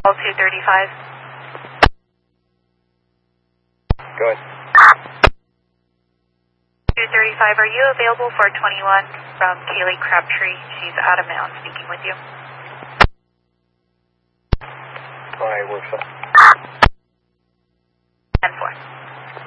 235. Go ahead. 235, are you available for 21 from Kaylee Crabtree? She's out of Mound speaking with you. All right, works.